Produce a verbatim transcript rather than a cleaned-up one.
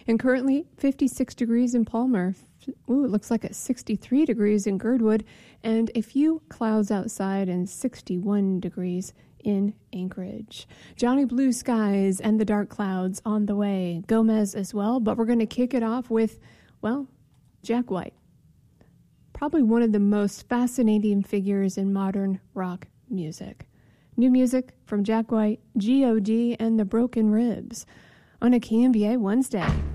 And currently fifty-six degrees in Palmer. Ooh, it looks like it's sixty-three degrees in Girdwood, and a few clouds outside, and sixty-one degrees in Anchorage. Johnny Blue Skies and the Dark Clouds on the way. Gomez as well, but we're going to kick it off with, well, Jack White. Probably one of the most fascinating figures in modern rock music. New music from Jack White, G O D, and the Broken Ribs on a K M B A Wednesday.